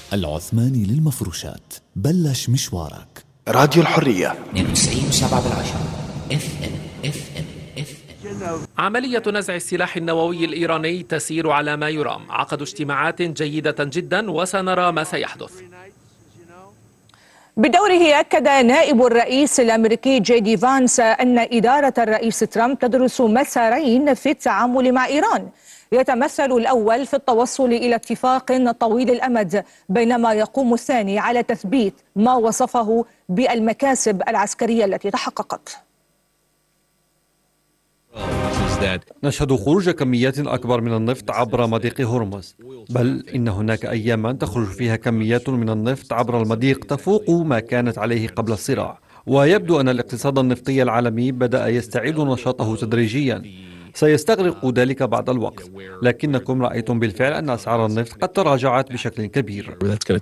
العثماني للمفروشات، بلش مشوارك. راديو الحرية 92.7 FM. عملية نزع السلاح النووي الإيراني تسير على ما يرام. عقدوا اجتماعات جيدة جدا وسنرى ما سيحدث. بدوره أكد نائب الرئيس الأمريكي جي دي فانس أن إدارة الرئيس ترامب تدرس مسارين في التعامل مع إيران، يتمثل الأول في التوصل إلى اتفاق طويل الأمد، بينما يقوم الثاني على تثبيت ما وصفه بالمكاسب العسكرية التي تحققت. نشهد خروج كميات أكبر من النفط عبر مضيق هرمز، بل إن هناك أياما تخرج فيها كميات من النفط عبر المضيق تفوق ما كانت عليه قبل الصراع. ويبدو أن الاقتصاد النفطي العالمي بدأ يستعيد نشاطه تدريجيا. سيستغرق ذلك بعض الوقت، لكنكم رأيتم بالفعل أن أسعار النفط قد تراجعت بشكل كبير.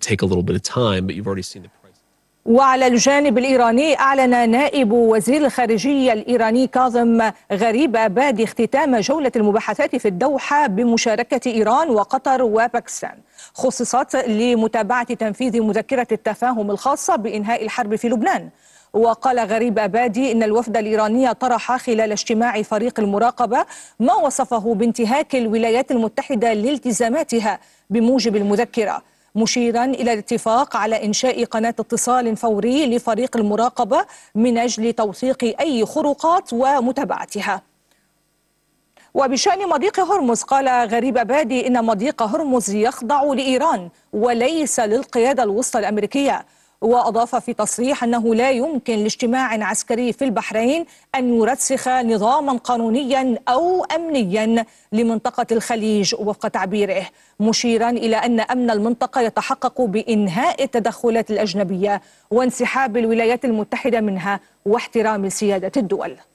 وعلى الجانب الإيراني، أعلن نائب وزير الخارجية الإيراني كاظم غريب أبادي اختتام جولة المباحثات في الدوحة بمشاركة إيران وقطر وباكستان، خصصت لمتابعة تنفيذ مذكرة التفاهم الخاصة بإنهاء الحرب في لبنان. وقال غريب أبادي إن الوفد الإيراني طرح خلال اجتماع فريق المراقبة ما وصفه بانتهاك الولايات المتحدة لالتزاماتها بموجب المذكرة، مشيرا إلى الاتفاق على إنشاء قناة اتصال فوري لفريق المراقبة من أجل توثيق أي خروقات ومتابعتها. وبشأن مضيق هرمز، قال غريب أبادي إن مضيق هرمز يخضع لإيران وليس للقيادة الوسطى الأمريكية. وأضاف في تصريح أنه لا يمكن لاجتماع عسكري في البحرين أن يرسخ نظاما قانونيا أو أمنيا لمنطقة الخليج وفق تعبيره، مشيرا إلى أن أمن المنطقة يتحقق بإنهاء التدخلات الأجنبية وانسحاب الولايات المتحدة منها واحترام سيادة الدول.